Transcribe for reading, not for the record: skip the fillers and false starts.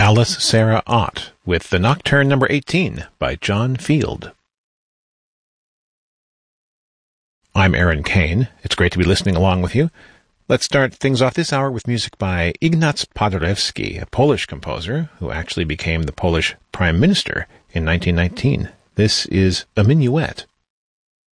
Alice Sarah Ott with the Nocturne No. 18 by John Field. I'm Aaron Kane. It's great to be listening along with you. Let's start things off this hour with music by Ignaz Paderewski, a Polish composer who actually became the Polish Prime Minister in 1919. This is a minuet.